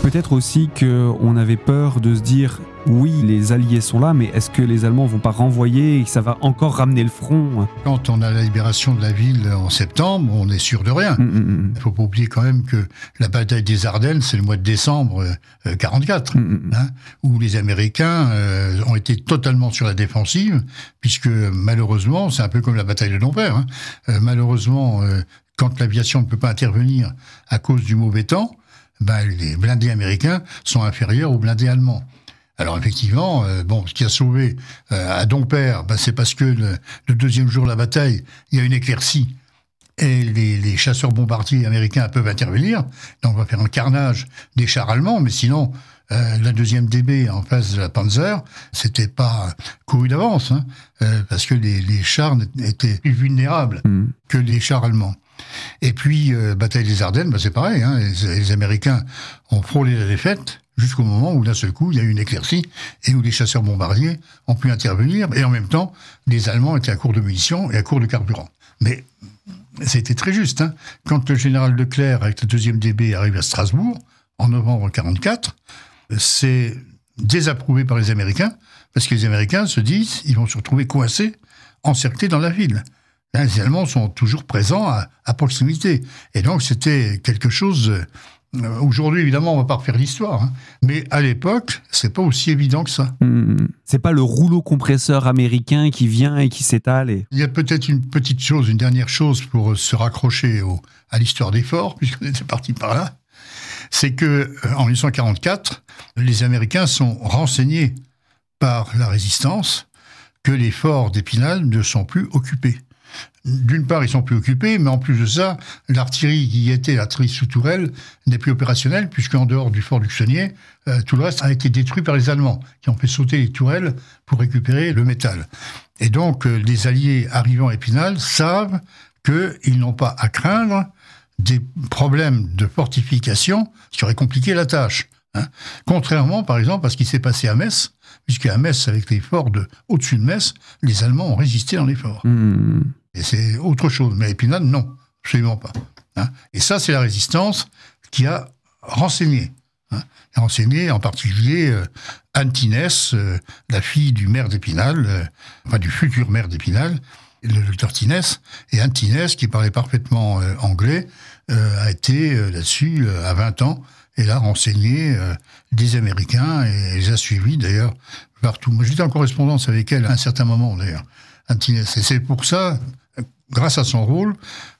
Peut-être aussi qu'on avait peur de se dire oui, les Alliés sont là, mais est-ce que les Allemands vont pas renvoyer et que ça va encore ramener le front? Quand on a la libération de la ville en septembre, on est sûr de rien. Il faut pas oublier quand même que la bataille des Ardennes, c'est le mois de décembre 44, où les Américains ont été totalement sur la défensive, puisque malheureusement, c'est un peu comme la bataille de Dompierre, malheureusement, quand l'aviation ne peut pas intervenir à cause du mauvais temps, les blindés américains sont inférieurs aux blindés allemands. Alors effectivement, ce qui a sauvé à Dompierre, c'est parce que le deuxième jour de la bataille, il y a une éclaircie et les chasseurs bombardiers américains peuvent intervenir. Donc on va faire un carnage des chars allemands, mais sinon la deuxième DB en face de la Panzer, c'était pas couru d'avance, parce que les chars étaient plus vulnérables que les chars allemands. Et puis, bataille des Ardennes, c'est pareil, les Américains ont frôlé la défaite jusqu'au moment où, d'un seul coup, il y a eu une éclaircie et où les chasseurs bombardiers ont pu intervenir. Et en même temps, les Allemands étaient à court de munitions et à court de carburant. Mais c'était très juste. Quand le général Leclerc, avec la deuxième DB, arrive à Strasbourg, en novembre 1944, c'est désapprouvé par les Américains, parce que les Américains se disent ils vont se retrouver coincés, encerclés dans la ville. Les Allemands sont toujours présents à proximité. Et donc, c'était quelque chose... Aujourd'hui, évidemment, on ne va pas refaire l'histoire. Mais à l'époque, c'est pas aussi évident que ça. C'est pas le rouleau compresseur américain qui vient et qui s'étale. Il y a peut-être une petite chose, une dernière chose pour se raccrocher à l'histoire des forts, puisqu'on était parti par là. C'est que en 1944, les Américains sont renseignés par la résistance que les forts d'Épinal ne sont plus occupés. D'une part, ils sont plus occupés, mais en plus de ça, l'artillerie qui y était, l'artillerie sous tourelle, n'est plus opérationnelle, puisqu'en dehors du fort du Xonnier, tout le reste a été détruit par les Allemands, qui ont fait sauter les tourelles pour récupérer le métal. Et donc, les Alliés arrivant à Épinal savent qu'ils n'ont pas à craindre des problèmes de fortification qui auraient compliqué la tâche. Contrairement, par exemple, à ce qui s'est passé à Metz, puisqu'à Metz, avec les forts au-dessus de Metz, les Allemands ont résisté dans les forts. Et c'est autre chose. Mais à Épinal, non, absolument pas. Et ça, c'est la résistance qui a renseigné. Renseigné en particulier Anne Tinès, la fille du maire d'Épinal, du futur maire d'Épinal, le docteur Tinès. Et Anne Tinès, qui parlait parfaitement anglais, a été là-dessus à 20 ans. Elle a renseigné des Américains et les a suivis d'ailleurs partout. Moi, j'étais en correspondance avec elle à un certain moment d'ailleurs, Anne Tinès. Et c'est pour ça, grâce à son rôle,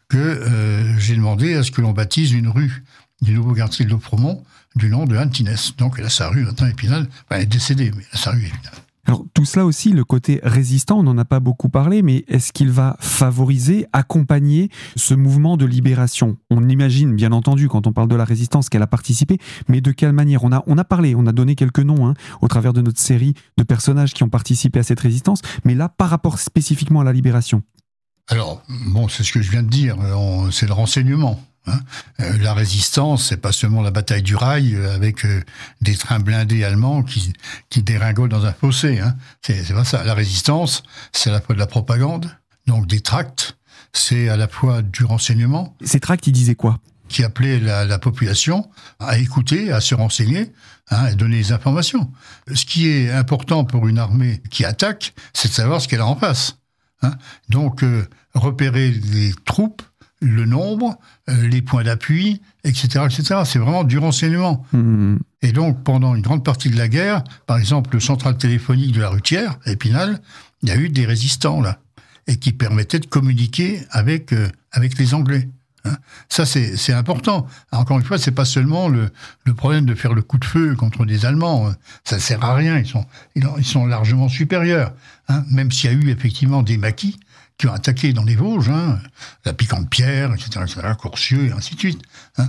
que j'ai demandé à ce que l'on baptise une rue du nouveau quartier de Lofremont du nom de Anne Tinès. Donc elle a sa rue maintenant Épinal. Elle est décédée, mais elle a sa rue Épinal. Alors tout cela aussi, le côté résistant, on n'en a pas beaucoup parlé, mais est-ce qu'il va favoriser, accompagner ce mouvement de libération? On imagine, bien entendu, quand on parle de la résistance, qu'elle a participé, mais de quelle manière? On a parlé, on a donné quelques noms au travers de notre série de personnages qui ont participé à cette résistance, mais là, par rapport spécifiquement à la libération. Alors, c'est ce que je viens de dire, c'est le renseignement. La résistance, c'est pas seulement la bataille du rail avec des trains blindés allemands qui dégringolent dans un fossé. C'est pas ça. La résistance, c'est à la fois de la propagande, donc des tracts, c'est à la fois du renseignement. Ces tracts, ils disaient quoi? Qui appelaient la population à écouter, à se renseigner, et donner des informations. Ce qui est important pour une armée qui attaque, c'est de savoir ce qu'elle a en face. Donc, repérer les troupes, le nombre, les points d'appui, etc., etc. C'est vraiment du renseignement. Et donc, pendant une grande partie de la guerre, par exemple, le central téléphonique de la Rutière, à Épinal, il y a eu des résistants, là, et qui permettaient de communiquer avec les Anglais. Ça, c'est important. Encore une fois, c'est pas seulement le problème de faire le coup de feu contre des Allemands. Ça sert à rien. Ils sont largement supérieurs. Même s'il y a eu effectivement des maquis qui ont attaqué dans les Vosges, la Piquante-Pierre, etc., Courcieux, et ainsi de suite.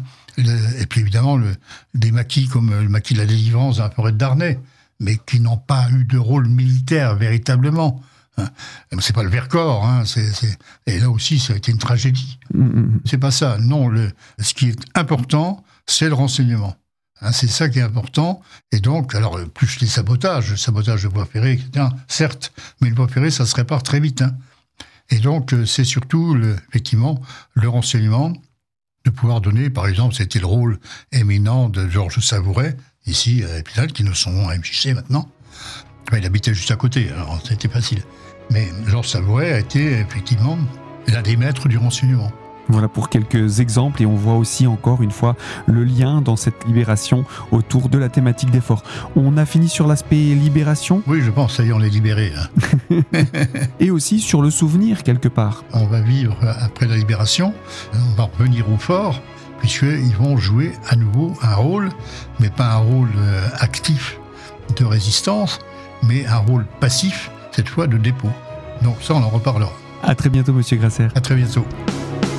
Et puis évidemment, des maquis comme le maquis de la Délivrance dans la forêt de Darney, mais qui n'ont pas eu de rôle militaire véritablement. C'est pas le Vercors, et là aussi ça a été une tragédie. C'est pas ça. Non, ce qui est important, c'est le renseignement. C'est ça qui est important. Et donc, alors plus les sabotages, le sabotage de voies ferrées, etc. Certes, mais une voie ferrée, ça se répare très vite. Et donc, c'est surtout effectivement le renseignement de pouvoir donner, par exemple, c'était le rôle éminent de Georges Savouret, ici à l'hôpital, qui nous sont à MJC maintenant. Enfin, il habitait juste à côté, alors c'était facile. Mais Georges Savouret a été effectivement l'un des maîtres du renseignement. Voilà pour quelques exemples, et on voit aussi encore une fois le lien dans cette libération autour de la thématique des forts. On a fini sur l'aspect libération. Oui, je pense, ça y est, on est libéré. Et aussi sur le souvenir quelque part. On va vivre après la libération, on va revenir au fort, puisqu'ils vont jouer à nouveau un rôle, mais pas un rôle actif de résistance, mais un rôle passif, cette fois de dépôt. Donc ça, on en reparlera. À très bientôt, Monsieur Grasser. À très bientôt.